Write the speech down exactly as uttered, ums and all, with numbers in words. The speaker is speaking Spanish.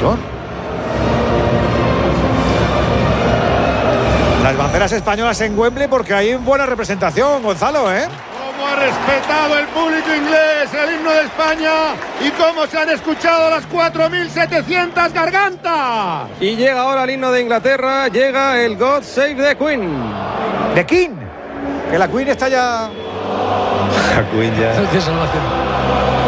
montón. Las banderas españolas en Wembley porque hay buena representación, Gonzalo, ¿eh? Cómo ha respetado el público inglés el himno de España y cómo se han escuchado las cuatro mil setecientas gargantas. Y llega ahora el himno de Inglaterra, llega el God Save the Queen. The King, que la Queen está ya... La Queen ya... Qué salvación.